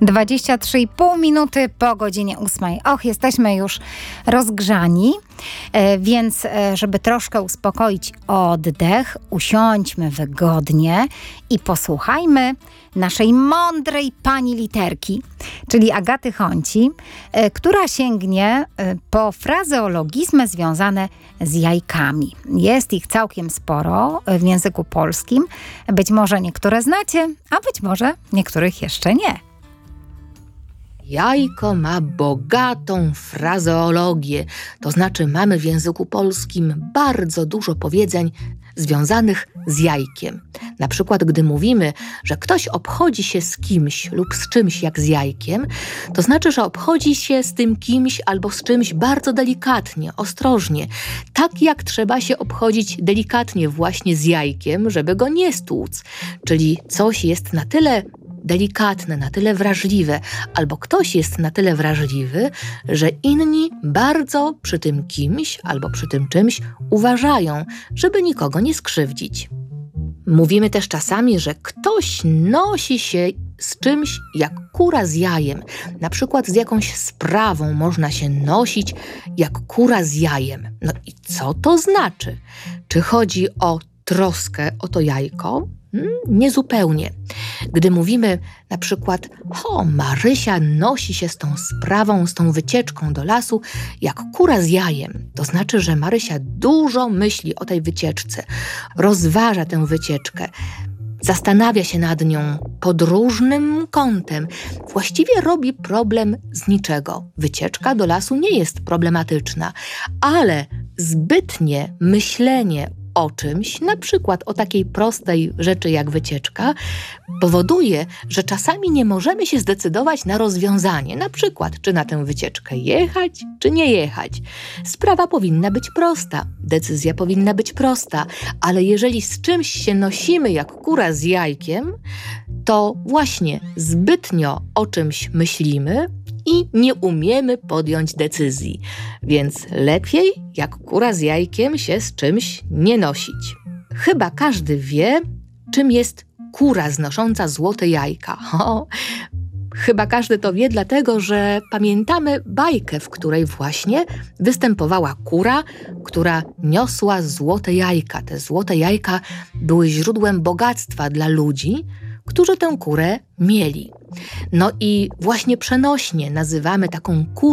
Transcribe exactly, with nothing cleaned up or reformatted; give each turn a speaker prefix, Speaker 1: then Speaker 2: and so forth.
Speaker 1: dwadzieścia trzy i pół minuty po godzinie ósmej. Och, jesteśmy już rozgrzani, e, więc e, żeby troszkę uspokoić oddech, usiądźmy wygodnie i posłuchajmy naszej mądrej pani literki, czyli Agaty Chonci, e, która sięgnie e, po frazeologizmy związane z jajkami. Jest ich całkiem sporo w języku polskim. Być może niektóre znacie, a być może niektórych jeszcze nie.
Speaker 2: Jajko ma bogatą frazeologię, to znaczy mamy w języku polskim bardzo dużo powiedzeń związanych z jajkiem. Na przykład, gdy mówimy, że ktoś obchodzi się z kimś lub z czymś jak z jajkiem, to znaczy, że obchodzi się z tym kimś albo z czymś bardzo delikatnie, ostrożnie. Tak jak trzeba się obchodzić delikatnie właśnie z jajkiem, żeby go nie stłuc. Czyli coś jest na tyle delikatne, na tyle wrażliwe, albo ktoś jest na tyle wrażliwy, że inni bardzo przy tym kimś albo przy tym czymś uważają, żeby nikogo nie skrzywdzić. Mówimy też czasami, że ktoś nosi się z czymś jak kura z jajem. Na przykład z jakąś sprawą można się nosić jak kura z jajem. No i co to znaczy? Czy chodzi o troskę o to jajko? Hmm, niezupełnie. Gdy mówimy na przykład, o, Marysia nosi się z tą sprawą, z tą wycieczką do lasu jak kura z jajem, to znaczy, że Marysia dużo myśli o tej wycieczce, rozważa tę wycieczkę, zastanawia się nad nią pod różnym kątem. Właściwie robi problem z niczego. Wycieczka do lasu nie jest problematyczna, ale zbytnie myślenie o czymś, na przykład o takiej prostej rzeczy jak wycieczka, powoduje, że czasami nie możemy się zdecydować na rozwiązanie. Na przykład, czy na tę wycieczkę jechać, czy nie jechać. Sprawa powinna być prosta, decyzja powinna być prosta, ale jeżeli z czymś się nosimy jak kura z jajkiem, to właśnie zbytnio o czymś myślimy i nie umiemy podjąć decyzji. Więc lepiej jak kura z jajkiem się z czymś nie nosić. Chyba każdy wie, czym jest kura znosząca złote jajka. O, chyba każdy to wie, dlatego że pamiętamy bajkę, w której właśnie występowała kura, która niosła złote jajka. Te złote jajka były źródłem bogactwa dla ludzi, którzy tę kurę mieli. No i właśnie przenośnie nazywamy taką kurę